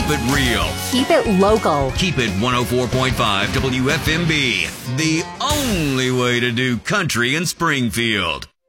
it real. Keep it local. Keep it 104.5 WFMB. The only way to do country in Springfield.